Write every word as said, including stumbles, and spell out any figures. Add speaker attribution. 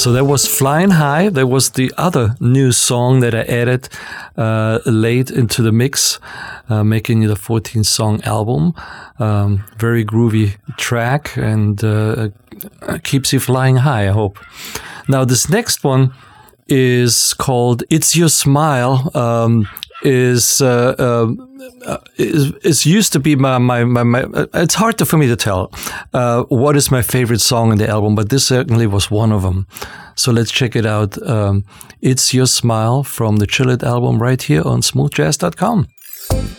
Speaker 1: So that was Flying High. That was the other new song that I added uh, late into the mix, uh, making it a fourteen-song album. Um, very groovy track, and uh, keeps you flying high, I hope. Now, this next one is called It's Your Smile. Um, is, uh, uh, is is used to be my, my, my, my it's hard to, for me to tell uh, what is my favorite song in the album, but this certainly was one of them. So let's check it out. Um, It's Your Smile from the Chill It album right here on smooth jazz dot com.